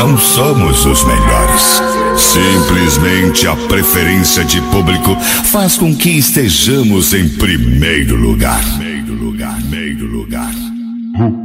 não somos os melhores. Simplesmente a preferência de público faz com que estejamos em primeiro lugar.